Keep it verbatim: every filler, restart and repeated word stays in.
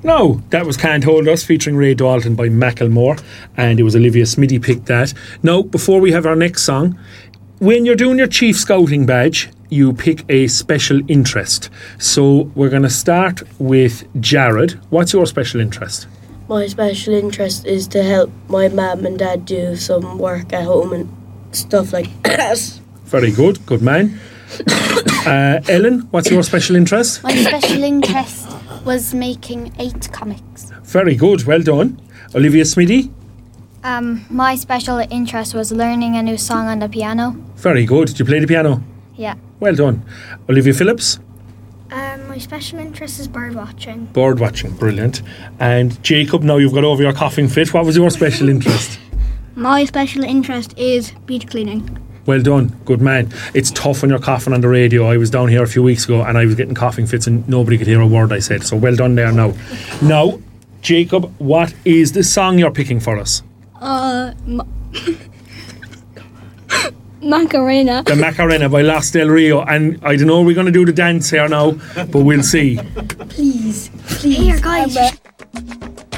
No, that was Can't Hold Us featuring Ray Dalton by Macklemore, and it was Olivia Smitty picked that. Now, before we have our next song, when you're doing your Chief Scouting badge, you pick a special interest. So we're going to start with Jared. What's your special interest? My special interest is to help my mum and dad do some work at home and stuff like that. Very good, good man. uh, Ellen, what's your special interest? My special interest was making eight comics. Very good, well done. Olivia Smitty? Um, my special interest was learning a new song on the piano. Very good. Did you play the piano? Yeah. Well done. Olivia Phillips? Um, my special interest is bird watching. Bird watching, brilliant. And Jacob, now you've got over your coughing fit. What was your special interest? My special interest is beach cleaning. Well done, good man. It's tough when you're coughing on the radio. I was down here a few weeks ago and I was getting coughing fits and nobody could hear a word I said. So well done there now. Now, Jacob, what is the song you're picking for us? Uh, ma- Macarena. The Macarena by Los Del Rio. And I don't know, we're going to do the dance here now, but we'll see. Please, please. Here, guys.